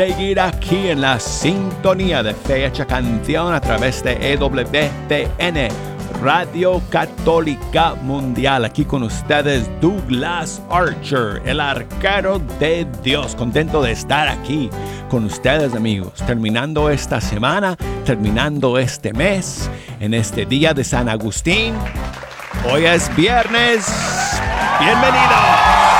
Seguir aquí en la sintonía de Fecha Canción a través de EWTN, Radio Católica Mundial. Aquí con ustedes Douglas Archer, el arquero de Dios. Contento de estar aquí con ustedes, amigos. Terminando esta semana, terminando este mes, en este día de San Agustín. Hoy es viernes. ¡Bienvenidos!